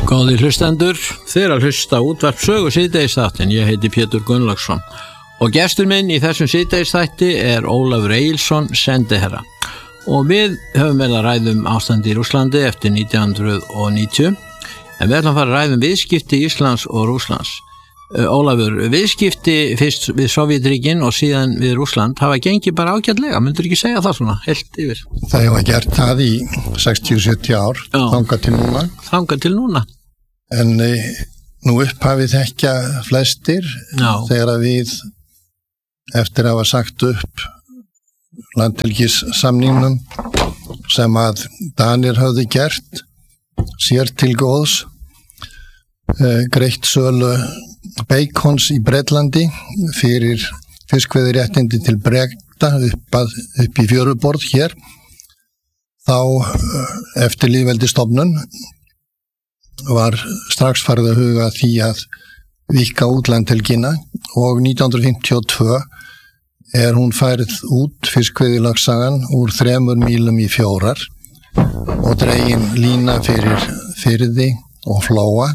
Góðir hlustendur, þeir að hlusta útvarp sögu síðdegisþáttin. Ég heiti Pétur Gunnlaugsson og gestur minn í þessum síðdegisþætti Ólafur Egilsson, sendiherra. Og við höfum verið að ræða ástandi í Rússlandi eftir 1990, en við ætlum að fara að ræða viðskipti Íslands og Rússlands. Ólafur, viðskipti fyrst við Sovétríkin og síðan við Rússland hafa gengið bara ágætlega, myndur ekki segja það svona, heilt yfir? Það hefur gert það í 60-70 ár, þangað til núna. En nú upphafið þekkja flestir þegar að við, eftir að hafa sagt upp landhelgissamningnum sem að Danir höfðu gert sér til góðs, greitt sölu Bacons í Bretlandi fyrir fiskveiðiréttindi til Breta upp í Fjöruborð hér, þá eftir lýðveldisstofnun var strax farið að huga því að víkka út landhelgina og 1952 hún færð út fiskveiðilagsagan úr 3 mílum í 4 og dregin lína fyrir firði og flóa.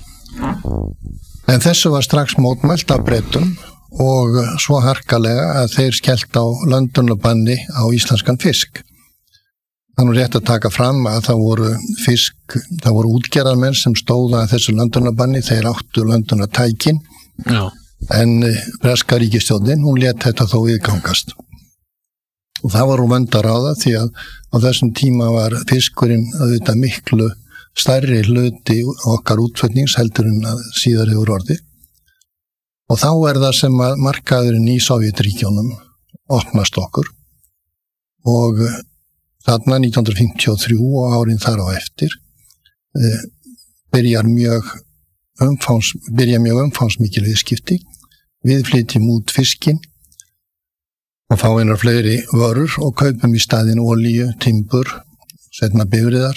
En þessu var strax mótmælt af Bretum og svo harkalega að þeir skellt á löndunarbanni á íslenskan fisk. Þannig rétt að taka fram að það voru útgerðarmenn sem stóða að þessu löndunarbanni, þeir áttu löndunartækin, en breska ríkisstjórnin, hún lét þetta þó viðgangast. Og það var úr vönd að ráða því að á þessum tíma var fiskurinn auðvitað miklu stærri hluti okkar útflutnings heldur en að síðar hefur orðið. Og þá það sem að markaðurinn í Sovétríkjónum opnast okkur og þarna 1953 og árin þar á eftir byrja mjög umfangsmikil viðskipti. Við flytjum út fiskinn og fá einar fleiri vörur og kaupum í staðinn olíu, timbur, seinna bifreiðar.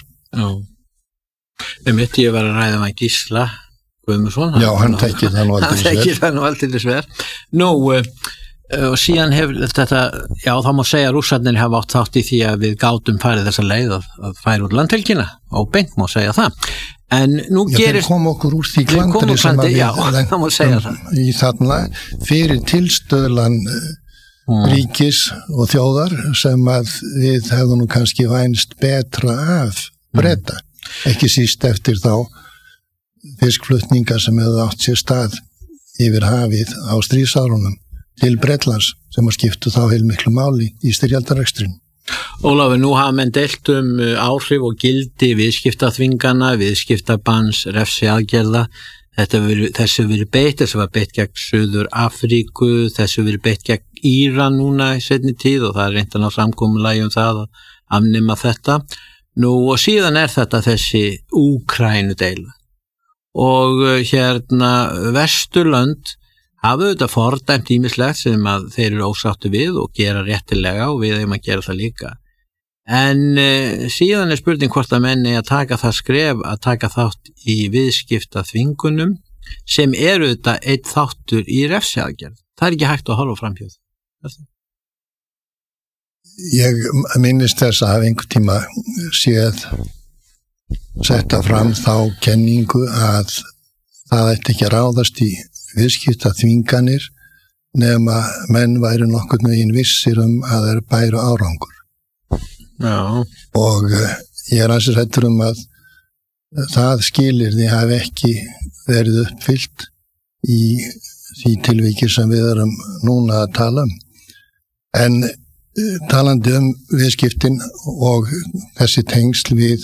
Ég var að ræða með Gísla Guðmundsson. Já, hann tekir það nú aldrei sver. Og síðan hefur þetta, þá má segja að Rússarnir hafa átt þátt í því að við gátum farið þessa leið að færa út landhelgina og beint má segja það. En nú gerist... Þeir kom okkur úr því klandri sem að það má segja það. Í þarna fyrir tilstöðlan ríkis og þjóðar sem að við hefðum nú kannski vænst betra af Breta. Ekki síst eftir þá fiskflutninga sem hefðu átt sér stað yfir hafið á stríðsárunum til Bretlands sem að skiptu þá heilmiklu máli í styrjaldarekstrin. Ólafur, nú hafa menn deilt áhrif og gildi viðskiptaþvingana, viðskiptabanns, refsiaðgerða. Þessu verið beitt, þessu var beitt gegn Suður Afríku, þessu verið beitt gegn Íran núna í seinni tíð og það reynt að ná samkomulagi það að afnema þetta. Nú og síðan þetta þessi Úkraínudeila og Vesturlönd hafa auðvitað fordæmt ýmislegt sem að þeir eru ósáttu við og gera réttilega og við eigum að gera það líka. En síðan spurning hvort að menn að taka það skref að taka þátt í viðskiptaþvingunum sem auðvitað einn þáttur í refsiaðgerð. Það ekki hægt að horfa framhjóð. Ég minnist þess að hafa einhvern tíma séð setta fram þá kenningu að það ætti ekki að ráðast í viðskiptaþvinganir nema menn væru nokkurn veginn vissir að þeir bæru árangur. Já. Og ég ansi hræddur að það skilyrði hafi ekki verið uppfyllt í því tilviki sem við erum núna að tala En talandi viðskiptin og þessi tengsl við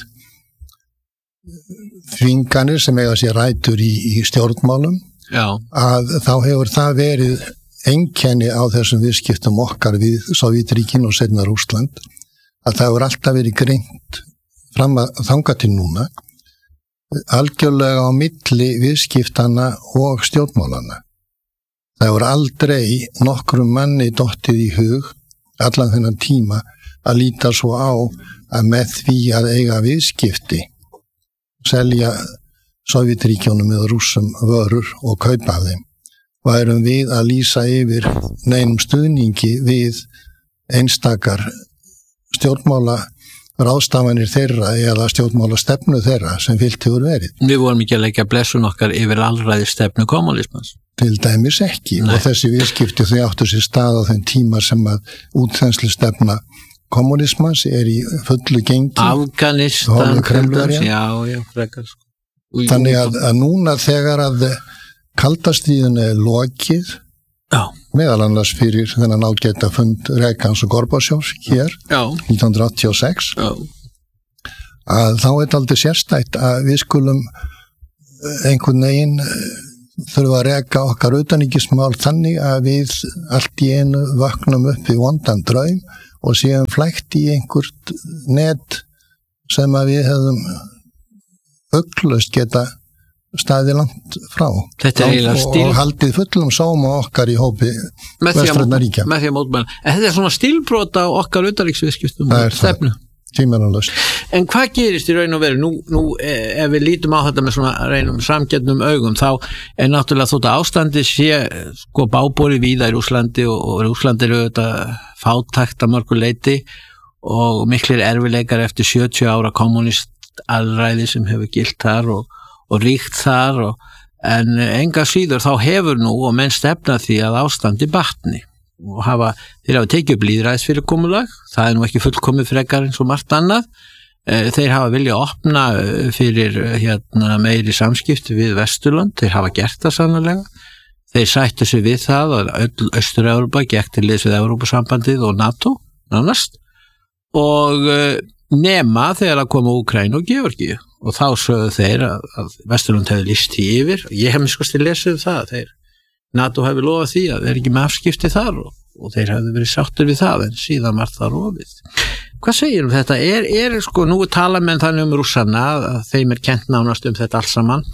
þvinganir sem eiga sér rætur í stjórnmálum, að þá hefur það verið einkenni á þessum viðskiptum okkar við Sovétríkin og seinna Rússland, að það hefur alltaf verið greint fram að þangað til núna, algjörlega á milli viðskiptana og stjórnmálana. Það hefur aldrei nokkrum manni dottið í hug allan þennan tíma að líta svo á að með því að eiga viðskipti, selja Sovétríkjónum eða Rússum vörur og kaupa þeim, værum við að lýsa yfir neinum stuðningi við einstakar stjórnmála ráðstafanir þeirra eða stjórnmála stefnu þeirra sem fylgt hefur verið. Við vorum ekki að leggja blessun okkar yfir alræði stefnu kommunismans. Til dæmis ekki. Nei. Og þessi viðskipti þau áttu sér stað á þeim tíma sem að útþenslu stefna kommunismans í fullu gengi. Afganistan, já, frekar. Þannig að núna þegar að kaldastríðinu lokið, meðal annars fyrir þennan ágæta fund Reagans og Gorbatsjovs hér 1986 að þá aldrei sérstætt að við skulum einhvern veginn þurfa að reka okkar utanríkismál þannig að við allt í einu vaknum upp í vondan draum og séum flækt í einhvert net sem að við hefðum auglust geta staði langt frá og haldið fullum sóma okkar í hópi vestrænna ríkja. Með því að mótmæla. Þetta svona stílbrota á okkar utanríkisviðskiptum og stefnu. Tímanalaust. En hvað gerist í raun og veru? Nú ef við lítum á þetta með svona reynum samgefnum augum, þá náttúrulega þótt að ástandi sé bábori víða í Rússlandi og Rússland auðvitað fátækt að mörgu leyti og miklir erfileikar eftir 70 ára kommunistalræði sem hefur gilt þar og ríkt þar en enga síður þá hefur nú og menn stefna því að ástandi batni og þeir hafa tekið upp lýðræðisfyrirkomulag, það nú ekki fullkomið frekar eins og margt annað, þeir hafa viljað opna fyrir meiri samskipti við Vesturland, þeir hafa gert það sannarlega, þeir sættu sig við það að öll Austur-Evrópa gekk til liðs við Evrópusambandið og NATO nánast og nema þegar að koma Úkraínu og Georgíu og þá sögðu þeir að Vesturland hefði lýst því yfir og ég hef miskast til lesið það NATO hefði lofað því að þeir ekki með afskipti þar og þeir hefði verið sáttir við það en síðan var það rofið. Hvað segir þetta? Nú tala menn þannig Rússana að þeim kennt nánast þetta alls saman.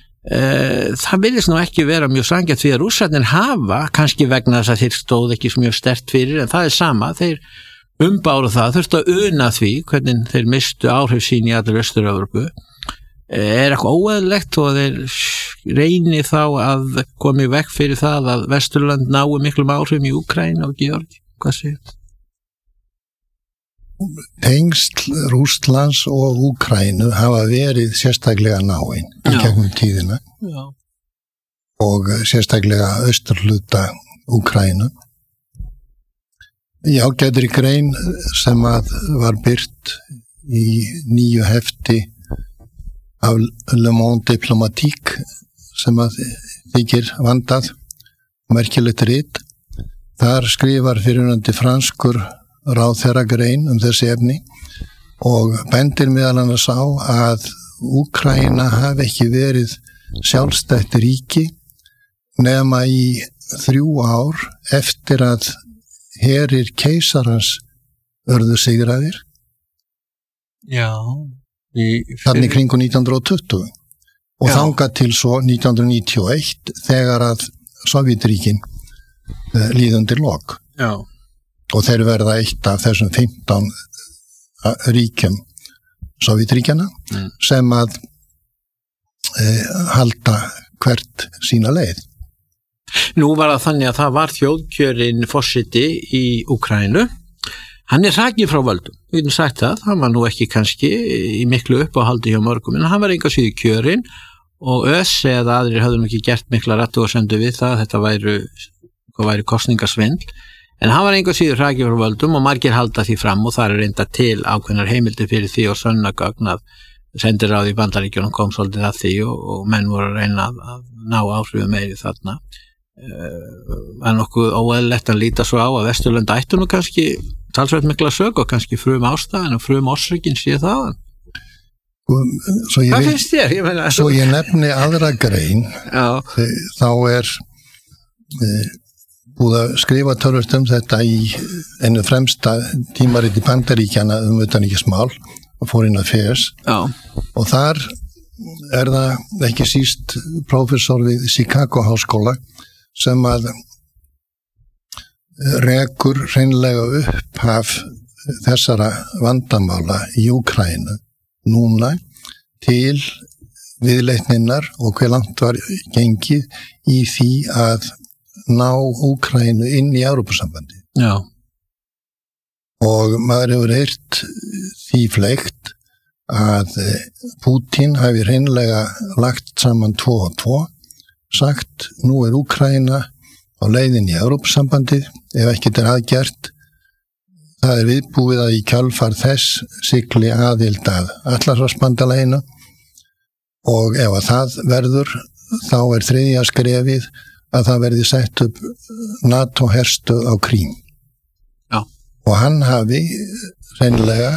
Það virðist nú ekki vera mjög sanngjarnt því að Rússarnir hafa, kannski vegna þess að þeir stóð ekki mjög sterkt fyrir en það sama, þeir umbáru það, þurftu að una því hvernig þeir mistu áhrif sín í allir Austur-Evrópu. Eitthvað óeðlilegt og þeir reyni þá að komi vekk fyrir það að Vesturland nái miklum áhrifum í Úkraínu og Georgíu? Hvað segir þetta? Tengsl Rússlands og Úkraínu hafa verið sérstaklega náin í gegnum tíðina og sérstaklega austurhluta Úkraínu. Í ágætri grein sem að var birt í nýju hefti af Le Monde Diplomatique sem að þykir vandað merkilegt rit. Þar skrifar fyrirhundi franskur ráðherra grein þessi efni og bendir meðal annars á að Úkraína hafi ekki verið sjálfstætt ríki nema í 3 ár eftir að herir keisarans urðu sigraðir. Já. Þannig kringu 1920 og þangað til svo 1991 þegar að Sovétríkin líða undir lok. Já. Og þeir verða eitt af þessum 15 ríkjum Sovétríkjana sem að halda hvert sína leið. Nú var það þannig að það var þjóðkjörinn forseti í Úkraínu. Hann hrakinn frá völdum, við getum sagt það, hann var nú ekki kannski í miklu uppáhaldi hjá mörgum, en hann var enga síður kjörinn og ÖSE eða aðrir hafðu nú ekki gert mikla athugasemdir við það, þetta væri kosningasvindl, en hann var enga síður hrakinn frá völdum og margir halda því fram og það reynda til ákveðnar heimildir fyrir því og sönnagögn að sendiráð í Bandaríkjunum kom svolítið að því og menn voru að reyna að ná áhrifum meiri þarna. Var nokkuð óeðlilegt að líta svo á að Vesturlönd ættu nú kannski talsveit mikla sök og kannski frum ástæðan og frum orsökin sé það. Hvað finnst þér? Svo ég nefni aðra grein þá búið að skrifa tölvöld þetta í einu fremsta tímarit í Bandaríkjana utanríkismál og Foreign Affairs og þar það ekki síst prófessor við Chicago háskóla sem að rekur hreinlega upphaf þessara vandamála í Úkraínu núna til viðleitninnar og hver langt var gengið í því að ná Úkraínu inn í Evrópusambandi. Já. og maður hefur heyrt því fleygt að Pútín hafi hreinlega lagt saman 2 og 2, sagt nú Úkraína á leiðin í Evrópusambandið, ef ekkert aðgert, það viðbúið að í kjölfar þess sigli aðild að Atlantshafsbandalaginu og ef að það verður þá þriðja skrefið að það verði sett upp NATO-herstöð á Krím. Já. Og hann hafi hreinlega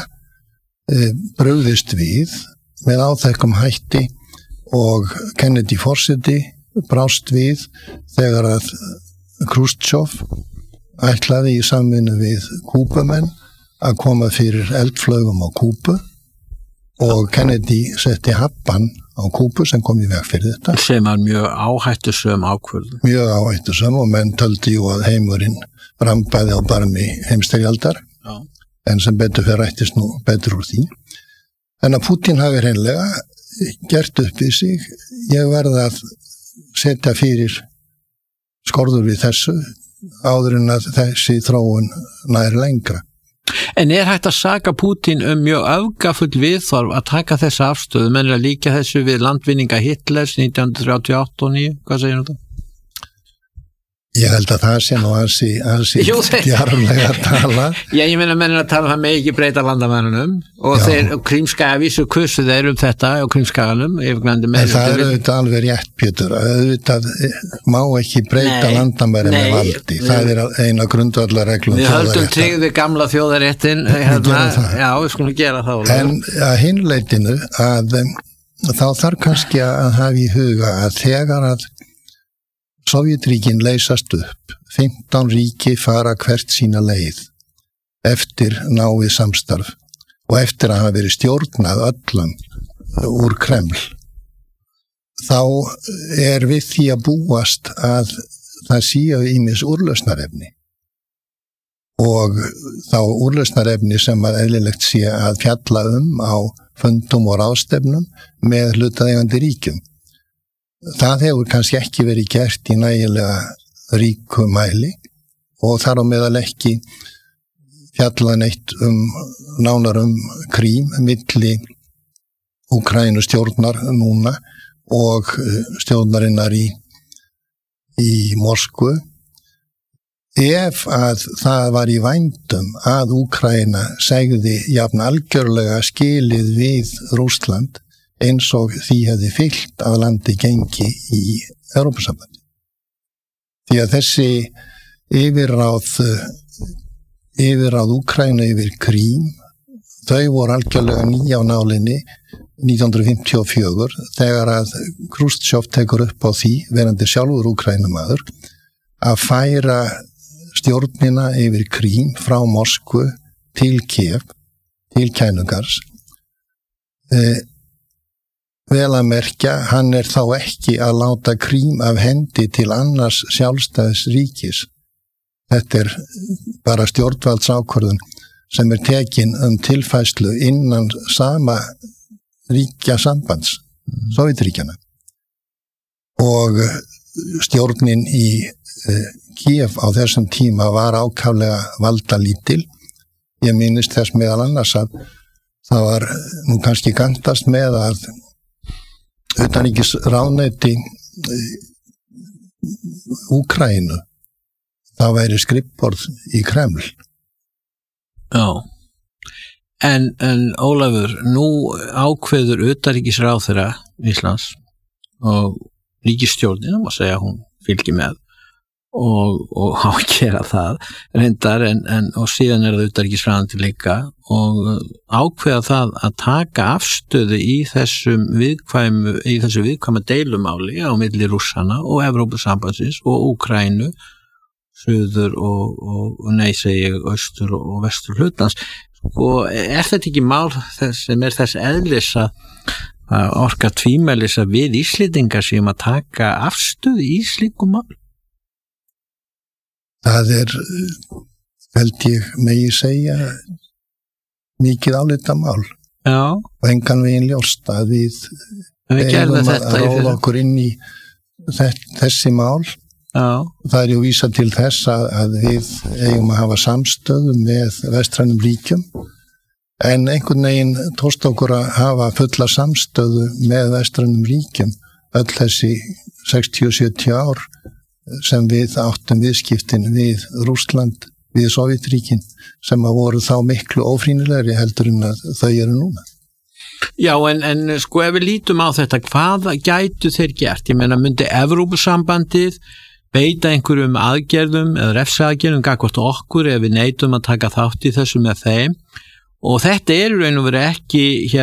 brugðist við með áþekkum hætti og Kennedy forseti brást við þegar að Khrushchev ætlaði í samvinnu við Kúbumenn að koma fyrir eldflaugum á Kúbu og Kennedy setti happan á Kúbu sem kom í veg fyrir þetta. Sem var mjög áhættusöm ákvörðun. Mjög áhættusöm og menn töldi jú að heimurinn brambaði á barmi heimstyrjaldar, en sem betur fyrir rættist nú betur úr því. En að Pútín hafi hreinlega gert upp við sig, ég verð að setja fyrir skorður við þessu áður en að þessi þróun nær lengra. En hægt að saka Pútín mjög öfgafull viðþorf að taka þessa afstöðu, menn að líka þessu við landvinninga Hitlers 1938 og 9, hvað segir þú það? Ég held að það sé nú ansi djarflega að tala. Já, ég meina menn að tala það með ekki breyta landamærunum og þeir Krímskaga vísu kussu þeir þetta á Krímskaganum. En það auðvitað alveg rétt, Pétur, auðvitað má ekki breyta landamæri með valdi. Það eina grundvallarreglum. Við höldum tryggði gamla þjóðaréttin, já, við skulum gera það. En að hinleitinu að þá þarf kannski að hafa í huga að þegar að Sovjetríkin leysast upp, 15 ríki fara hvert sína leið eftir náið samstarf og eftir að hafa verið stjórnað öllum úr Kreml. Þá við því að búast að það séu ýmis úrlausnarefni og þá úrlausnarefni sem að eðlilegt sé að fjalla á fundum og ráðstefnum með hlutaðeigandi ríkjum. Það hefur kannski ekki verið gert í nægilega ríku mæli og þar á meðal ekki fjallað neitt nánar Krím milli Úkraínu stjórnar núna og stjórnarinnar í Moskvu. Ef að það var í vændum að Úkraína segði jafn algjörlega skilið við Rússland eins og því hefði fylgt að landi gengi í Evrópusambandi. Því að þessi yfirráð Úkraínu yfir Krím, þau voru algjörlega ný á nálinni 1954 þegar að Khrushchev tekur upp á því, verandi sjálfur Úkraínumaður, að færa stjórnina yfir Krím frá Moskvu til Kiev, til Kænugars. Vel að merkja, hann þá ekki að láta Krím af hendi til annars sjálfstæðs ríkis. Þetta bara stjórnvaldsákvörðun sem tekin tilfærslu innan sama ríkjasambands, Sovétríkjanna. Og stjórnin í Kiev á þessum tíma var ákaflega valdalítil. Ég minnist þess meðal annars að það var nú kannski gantast með að utanríkisráðuneyti Úkraínu það væri skrifborð í Kreml. Já. En Ólafur, nú ákveður utanríkisráðherra Íslands og ríkisstjórnin, má segja hún fylgir með og á að gera það reyndar og síðan það utanríkisráðuneyti líka og ákveða það að taka afstöðu í þessu viðkvæma deilumáli á milli Rússana og Evrópusambandsins og Úkraínu, suður og segi ég, austur og vestur hlutans. Og þetta ekki mál sem þess eðlis að orka tvímælis að við Íslendingar séum að taka afstöðu í slíkum mál? Það held ég megi segja mikið álitamál. Já. Og engan veginn ljóst að við eigum að ráða okkur inn í þessi mál. Það ju vísa til þess að við eigum að hafa samstöðu með vestrænum ríkjum, en einhvern veginn tókst okkur að hafa fulla samstöðu með vestrænum ríkjum öll þessi 60-70 ár sem við áttum viðskiptin við Rússland, við Sovjetríkin, sem að voru þá miklu ófrýnilegri heldur en að þau eru núna. Já, en sko ef við lítum á þetta, hvað gætu þeir gert? Ég meina, myndi Evrópusambandið beita einhverjum aðgerðum eða refsaðgerðum gagnvart okkur ef við neitum að taka þátt í þessu með þeim, og þetta er raun og veru ekki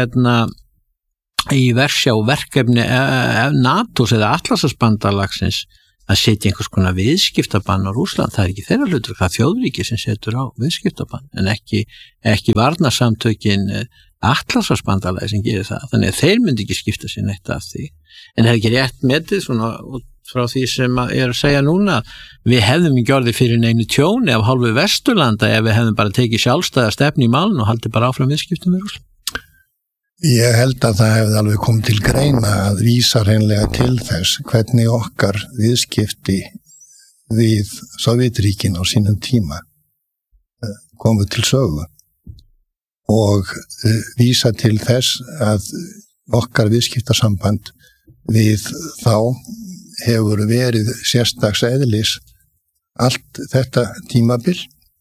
í versjá verkefni NATOs eða Atlantshafsbandalagsins að setja einhvers konar viðskiptabann á Rússland. Það er ekki þeirra hlutur, það þjóðríki sem setur á viðskiptabann, en ekki varnarsamtökin Atlantshafsbandalagi sem gerir það, þannig að þeir myndi ekki skipta sér neitt af því. En það er ekki rétt metið svona frá því sem ég að segja núna, við hefðum ekki orðið fyrir neinu tjóni af hálfu Vesturlanda ef við hefðum bara tekið sjálfstæða stefnu í málun og haldið bara áfram viðskiptum með Rússland. Ég held að það hefði alveg komið til greina að vísa hreinlega til þess hvernig okkar viðskipti við Sovjetríkin á sínum tíma komu til sögu og vísa til þess að okkar viðskiptasamband við þá hefur verið sérstaks eðlis allt þetta tímabil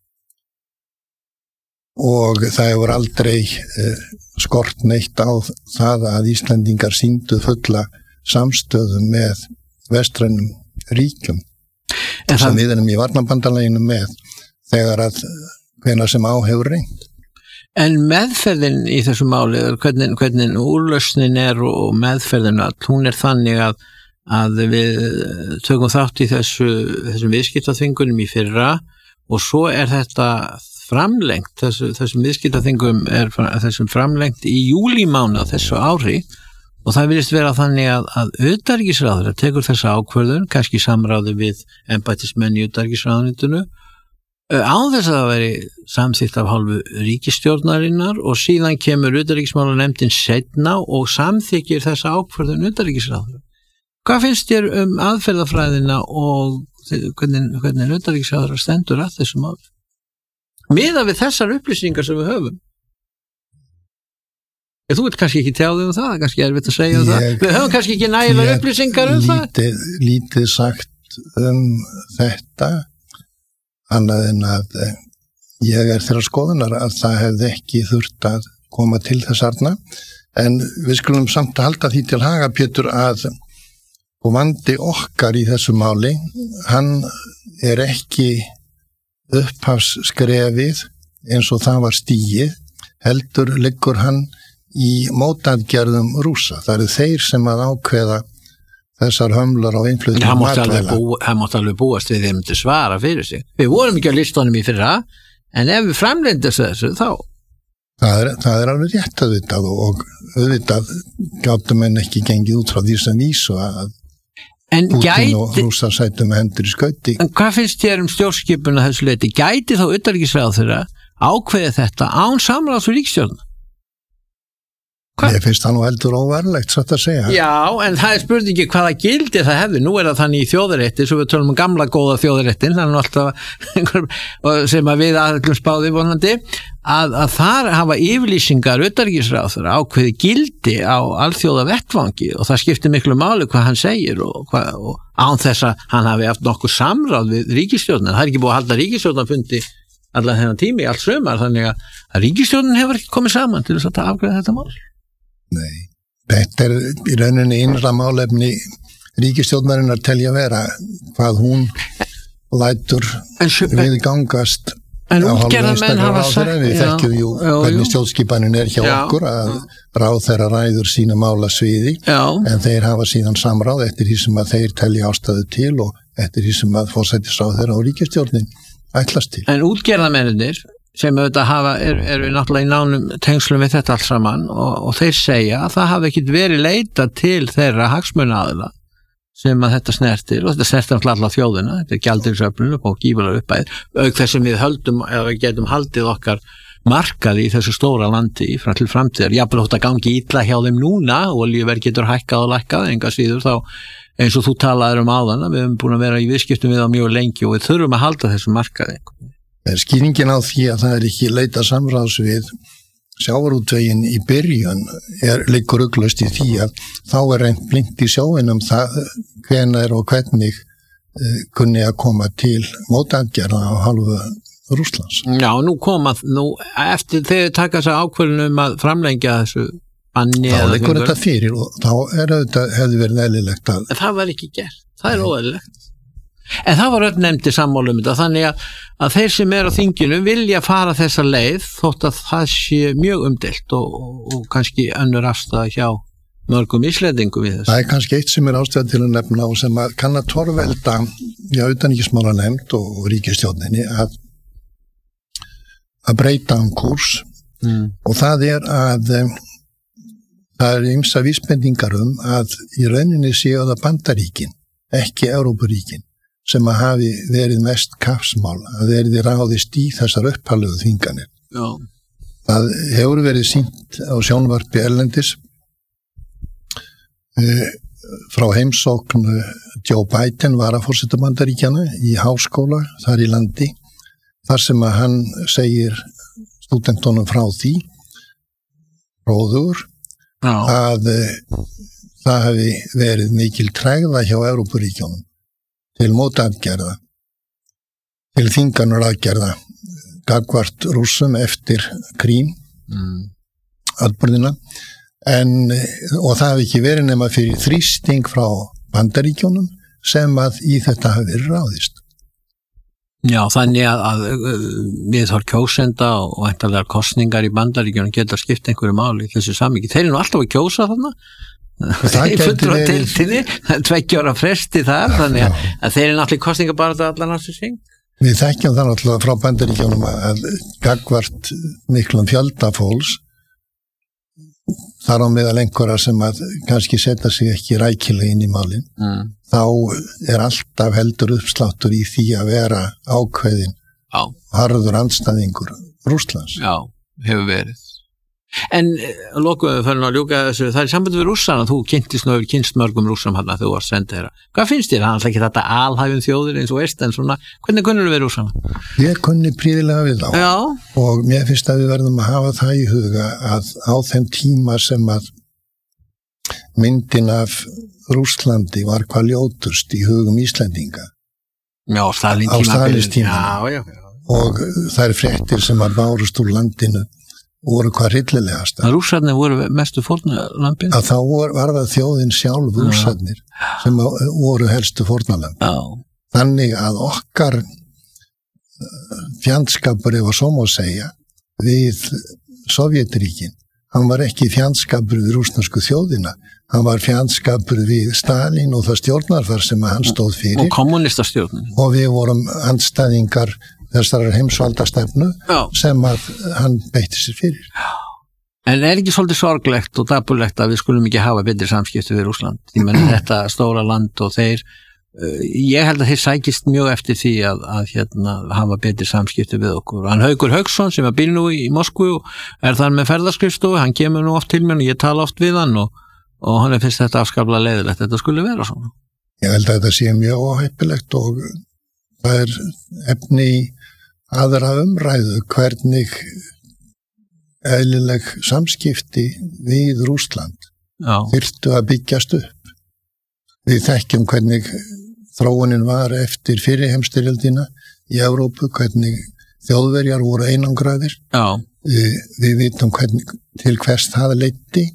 og það hefur aldrei skort neitt á það að Íslendingar sýndu fulla samstöðu með vestrænum ríkjum sem við erum í varnarbandalaginu með þegar að hvenær sem á hefur reynt. En meðferðin í þessu máli, hvernig úrlausnin og meðferðin hún þannig að við tökum þátt í þessum viðskiptaþvingunum í fyrra og svo þetta framlengt, þessum viðskiptaþvingum þessum framlengt í júlímánuð á þessu ári og það virðist vera þannig að utanríkisráðherra tekur þessa ákvörðun, kannski samráði við embættismenn í utanríkisráðuneytinu án þess að það veri samþykkt af hálfu ríkisstjórnarinnar og síðan kemur utanríkismálanefndin seinna og samþykkir þessa ákvörðun utanríkisráðherra. Hvað finnst þér aðferðafræðina og hvernig utanríkisráðherra stendur að þessum máli? Miðað við þessar upplýsingar sem við höfum. Þú veit kannski ekki tjáðið það, kannski erfitt að segja það. Við höfum kannski ekki nægilega upplýsingar það. Lítið sagt þetta, annað en að ég þeirra skoðunar að það hefði ekki þurft að koma til þessarna, en við skulum samt að halda því til haga, Pétur, að vandi okkar í þessu máli, hann ekki upphafsskrefið eins og það var stigið, heldur liggur hann í mótaðgerðum Rússa. Það þeir sem að ákveða þessar hömlar á innflutning matvæla. Hann mátti alveg búast við þeim til svara fyrir sig. Við vorum ekki á listunum í fyrra, en ef við framlendast þessu, þá... Það alveg rétt að vitað og auðvitað gátum en ekki gengið út frá því sem vísu að Pútín og Rússar sætu með hendur í skauti. En hvað finnst þér stjórnskipuna þessu leyti? Gæti þá utanríkisráðherra ákveðið þetta án samráðs við ríkisstjórn? Ég finnst það nú heldur óverlegt satt að segja. Já, en það spurningi hvaða gildi það hefði. Nú það þannig í þjóðarétti, svo við tölum gamla góða þjóðaréttin, þannig alltaf sem að við aðallum spáði vonandi, að þar hafa yfirlýsingar utanríkisráðherra ákveði gildi á alþjóða vettvangi og það skiptir miklu máli hvað hann segir og án þess að hann hafi haft nokkuð samráð við ríkisstjórnin. Það ekki búið að halda ríkisstjórnarfundi allan þennan tími, allt sumar, þannig að ríkisstjórnin hefur ekki komið saman til þess að afgreiða þetta mál. Nei, þetta í rauninni innra málefni ríkisstjórnarinnar telja vera hvað hún lætur viðgangast en útgerðarmenn hafa sagt við þekkjum jú hvernig stjórnskipanin hjá okkur að ráðherra ræður sína málasviði en þeir hafa síðan samráð eftir því sem að þeir telja ástæðu til og eftir því sem að forsætisráðherra og ríkisstjórnin ætlast til. En útgerðarmennir sem auðvitað eru náttúrulega í nánum tengslum við þetta allt saman og þeir segja að það hafi ekkit verið leitað til þeirra hagsmunaaðila sem að þetta snertir og þetta snertir alltaf þjóðina, þetta gjaldeyrisöflun og gífulegar upphæðir, auk þess sem við höldum eða við getum haldið okkar markaði í þessu stóra landi frá til framtíðar, jafnvel þótt að gangi illa hjá þeim núna, olíuverð getur hækkað og lækkað, enga síður þá eins og þú talaðir áðan, við höfum búin að vera í viðskiptum við á mjög lengi og við þurfum að halda þessu markaði. Skýringin á því að það ekki leita samráðs við sjávarútveginn í byrjun liggur ugglaust í því að þá reynt blint í sjóinum það hvenær og hvernig kunni að koma til mótaðgerða á hálfu Rússlands. Já, nú eftir þegar taka þess ákvörðun að framlengja þessu banni. Þá liggur þetta fyrir og þá hefði verið eðlilegt að... Það var ekki gert, það eðlilegt. En það var öll nefndi sammála þetta, þannig að þeir sem á þinginu vilja fara þessa leið þótt að það sé mjög umdeilt og kannski önnur afstæða hjá mörgum Íslendingum við þessu. Það kannski eitt sem ástæða til að nefna og sem að kann að torvelda utanríkismálanefnd og ríkisstjórninni að breyta kúrs og það að það ýmsa vísbendingar að í rauninni séu það Bandaríkin, ekki Evrópuríkin, sem að hafi verið mest kappsmál að verið ráðist í þessar upphaflegu þvinganir. Já. Það hefur verið sýnt á sjónvarpi erlendis frá heimsókn Joe Biden varaforseta Bandaríkjanna í háskóla þar í landi þar sem að hann segir stúdentunum frá því róður að það hafi verið mikil tregða hjá Evrópuríkjónum til mótaðgerða, til þvinganur aðgerða gagnvart Rússum eftir Krím atburðina og það hafi ekki verið nema fyrir þrýsting frá Bandaríkjónum sem að í þetta hafi verið ráðist. Já, þannig að viðhorf kjósenda og væntanlegar kosningar í Bandaríkjónum geta skipt einhverju máli í þessu samhengi. Þeir nú alltaf að kjósa þarna. Það getur verið 2 ára fresti þar, þannig að þeir náttúrulega kosningar bara þetta allan hans syng. Við þekkjum það náttúrulega frá Bandaríkjónum að gagnvart miklum fjöldafólks þar á meðal einhverja sem að kannski setja sig ekki rækilega inn í málin þá alltaf heldur uppsláttur í því að vera ákveðin harður andstæðingur Rússlands. Já, hefur verið. En lokuðu fyrir að ljúka þessu, það sambandi við Rússana, þú kynst mörgum Rússam hann að þú varst sendið þeirra. Hvað finnst þér? Það ekki þetta alhæfum þjóðir eins og veist, en svona, hvernig kunnur við Rússana? Ég kunni prýðilega við þá. Já. Og mér finnst að við verðum að hafa það í huga að á þeim tíma sem að myndin af Rússlandi var hvað ljótust í hugum Íslendinga. Já, Stalínstíma. Já. Og það fréttir sem að bárust úr landinu voru hvað hryllilegast. Rússarnir voru mestu fórnarlambin? Að þá var það þjóðin sjálf Rússarnir sem voru helstu fórnarlamb. Já. Þannig að okkar fjandskapur, ef að svo má segja, við Sovjetríkin, hann var ekki fjandskapur við rússnesku þjóðina, hann var fjandskapur við Stalin og það stjórnarfar sem hann stóð fyrir. Og kommunistastjórnin. Og við vorum andstæðingar þessar heimsvaldastefnu sem að hann beitti sér fyrir. En ekki svolítið sorglegt og dapurlegt að við skulum ekki hafa betri samskipti við Rússland? Ég menn þetta stóra land og þeir, ég held að þeir sækist mjög eftir því að hafa betri samskipti við okkur. Hann Haukur Hauksson sem býr nú í Moskvu og þar með ferðaskrifstofu, hann kemur nú oft til mér og ég tala oft við hann og hann finnst þetta afskaplega leiðilegt, þetta skulle vera svona. Ég held að þetta sé mjög óheppilegt og það efni í aðra umræðu hvernig eðlileg samskipti við Rússland þyrftu að byggjast upp. Við þekkjum hvernig þróunin var eftir fyrri heimsstyrjöldina í Evrópu, hvernig Þjóðverjar voru einangraðir. Við vitum til hvers það leiddi.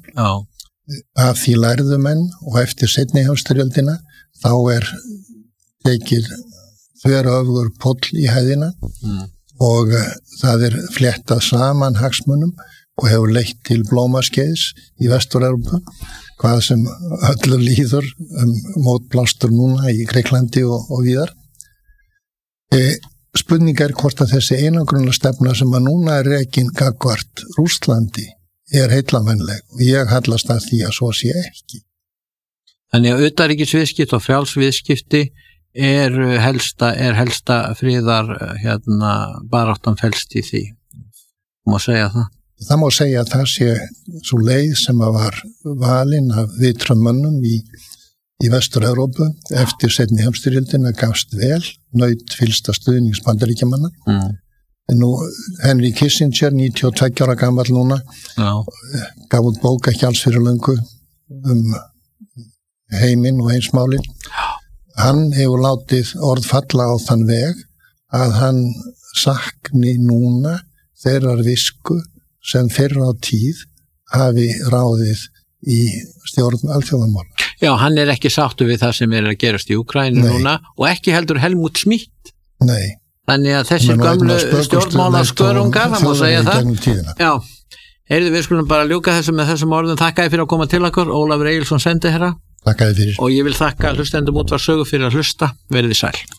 Af því lærðu menn og eftir seinni heimsstyrjöldina þá tekið þveröfugur póll í hæðina og það fléttað saman hagsmunum og hefur leitt til blómaskeiðs í Vestur-Evrópu, hvað sem öllu líður mótblástur núna í Greiklandi og víðar. Spurning hvort að þessi einangrunarstefna sem að núna rekin gagnvart Rússlandi heillavenleg og ég hallast að því að svo sé ekki. Þannig að utanríkisviðskipti og frjálsviðskipti er helsta friðar baráttan felst í því Má segja það. Það má segja að það sé svo leið sem að var valin af vitrum mönnum í Vestur-Evrópu eftir seinni heimsstyrjöldina gafst vel, naut fyllsta stuðnings Bandaríkjamanna. Nú, Henry Kissinger, 92 ára gamall núna, gaf út bók ekki alls fyrir löngu heiminn og heimsmálin. Hann hefur látið orð falla á þann veg að hann sakni núna þeirrar visku sem fyrr á tíð hafi ráðið í stjórn alþjóðamála. Já, hann ekki sáttu við það sem að gerast í Úkraínu núna og ekki heldur Helmut Schmidt. Nei. Þannig að þessir gamlu stjórnmála skörungar, það má segja það. Já, heyrðu, við skulum bara ljúka þessu með þessum orðum. Þakkaði fyrir að koma til okkur, Ólafur Egilsson sendiherra. Þakkaði fyrir. Og ég vil þakka hlustendum Útvarp Sögu fyrir að hlusta. Verið þið sæl.